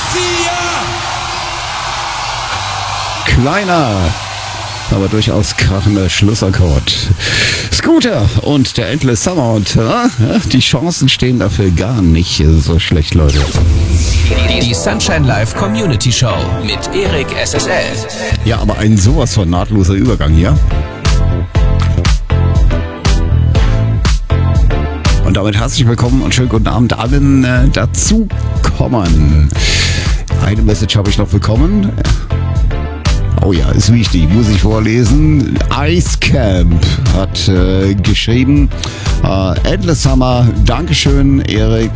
Kleiner, aber durchaus krachender Schlussakkord. Scooter und der Endless Summer und die Chancen stehen dafür gar nicht so schlecht, Leute. Die Sunshine Live Community Show mit Erik SSL. Ja, aber ein sowas von nahtloser Übergang hier. Und damit herzlich willkommen und schönen guten Abend allen dazukommen. Eine Message habe ich noch bekommen. Oh ja, ist wichtig, muss ich vorlesen. Ice Camp hat geschrieben, Endless Summer, Dankeschön, Erik.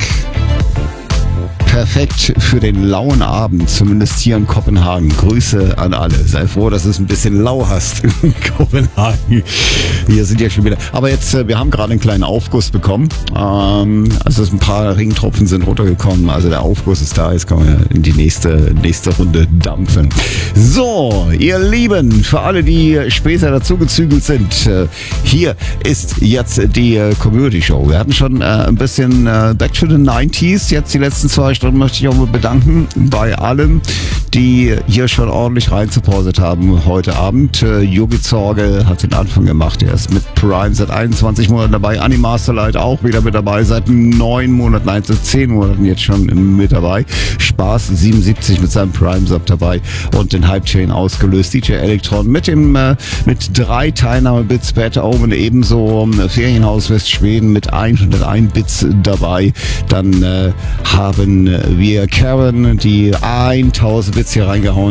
Perfekt für den lauen Abend, zumindest hier in Kopenhagen. Grüße an alle. Sei froh, dass du es ein bisschen lau hast in Kopenhagen. Wir sind ja schon wieder. Aber jetzt, wir haben gerade einen kleinen Aufguss bekommen. Also ein paar Regentropfen sind runtergekommen. Also der Aufguss ist da. Jetzt können wir in die nächste Runde dampfen. So, ihr Lieben, für alle, die später dazugezügelt sind, hier ist jetzt die Community Show. Wir hatten schon ein bisschen Back to the 90s, jetzt die letzten 2 Stunden möchte ich auch mal bedanken bei allen, die hier schon ordentlich reinzupostet haben heute Abend. Yogi Zorge hat den Anfang gemacht. Er ist mit Prime seit 21 Monaten dabei. Animasterlight auch wieder mit dabei. Seit 9 Monaten, nein, seit 10 Monaten jetzt schon mit dabei. Spaß 77 mit seinem Prime-Sub dabei und den Hype-Chain ausgelöst. DJ Elektron mit 3 Teilnahme-Bits, Bad Omen ebenso. Ferienhaus Westschweden mit 101 Bits dabei. Dann haben wir Karen, die 1000 Bits hier reingehauen